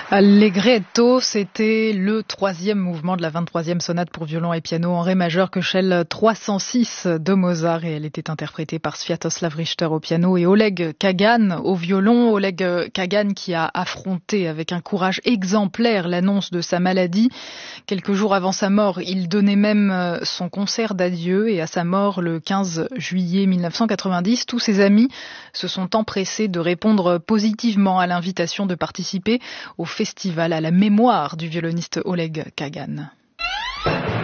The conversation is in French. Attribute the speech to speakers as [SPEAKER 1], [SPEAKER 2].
[SPEAKER 1] Allegretto, c'était le troisième mouvement de la 23e sonate pour violon et piano en ré majeur Köchel 306 de Mozart, et elle était interprétée par Sviatoslav Richter au piano et Oleg Kagan au violon. Oleg Kagan qui a affronté avec un courage exemplaire l'annonce de sa maladie. Quelques jours avant sa mort, il donnait même son concert d'adieu, et à sa mort le 15 juillet 1990, tous ses amis se sont empressés de répondre positivement à l'invitation de participer au festival à la mémoire du violoniste Oleg Kagan.